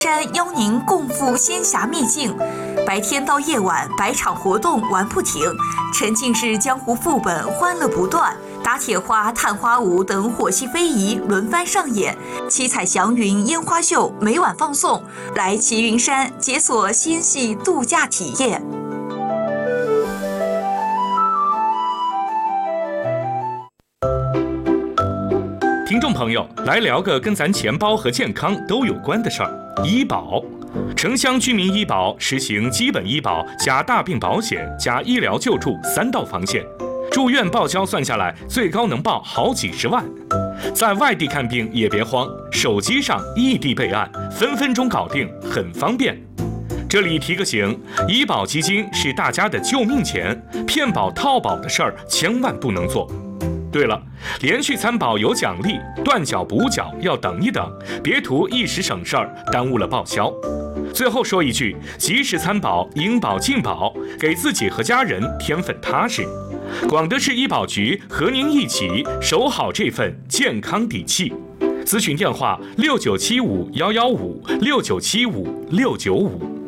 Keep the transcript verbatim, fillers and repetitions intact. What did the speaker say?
山邀您共赴仙侠秘境，白天到夜晚，百场活动玩不停，沉浸式江湖副本欢乐不断，打铁花、探花舞等火系非遗轮番上演，七彩祥云烟花秀每晚放送，来齐云山解锁仙系度假体验。 听众朋友，来聊个跟咱钱包和健康都有关的事儿。医保，城乡居民医保实行基本医保加大病保险加医疗救助三道防线，住院报销算下来，最高能报好几十万。在外地看病也别慌，手机上异地备案，分分钟搞定，很方便。这里提个醒，医保基金是大家的救命钱，骗保套保的事儿千万不能做。对了，连续参保有奖励，断缴补缴要等一等，别图一时省事儿，耽误了报销。最后说一句，及时参保，应保尽保，给自己和家人添份踏实。广德市医保局和您一起守好这份健康底气。咨询电话：六九七五幺幺五六九七五六九五。